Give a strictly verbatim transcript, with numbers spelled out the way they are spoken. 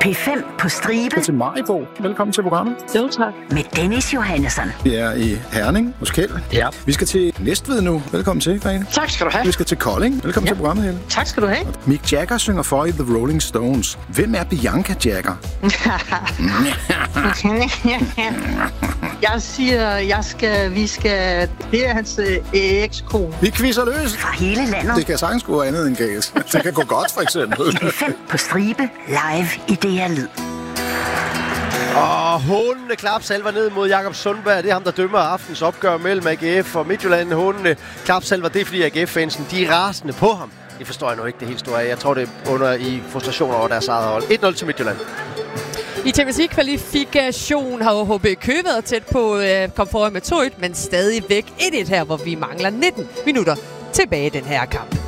P fem på stribe. Til Maribo. Velkommen til programmet. Jo, tak. Med Dennis Johannesson. Vi er i Herning hos Kjeld. Ja. Vi skal til Næstved nu. Velkommen til, Grene. Tak skal du have. Vi skal til Kolding. Velkommen ja. til programmet, Helle. Tak skal du have. Mick Jagger synger for i The Rolling Stones. Hvem er Bianca Jagger? Jeg siger, jeg skal, vi skal... Det er hans øh, ekskone. Vi quizzer løs. Fra hele landet. Det kan sagtens gå andet end galt. Det kan gå godt, for eksempel. P fem på stribe. Live i D R Lyd. Og hånende klapsalver ned mod Jakob Sundberg. Det er ham, der dømmer aftens opgør mellem A G F og Midtjylland. Hånende klapsalver, det er fordi A G F-fansen, de er rasende på ham. Det forstår jeg nu ikke det helt store af. Jeg tror, det er under i frustration over deres eget hold. et nul til Midtjylland. I Champions League-kvalifikation har H B Køge været tæt på at komme foran med to et, men stadigvæk et et her, hvor vi mangler nitten minutter tilbage i den her kamp.